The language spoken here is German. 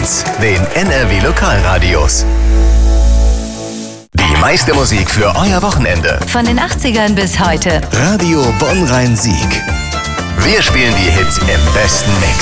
1, den NRW Lokalradios. Die meiste Musik für euer Wochenende. Von den 80ern bis heute. Radio Bonn-Rhein-Sieg. Wir spielen die Hits im besten Mix.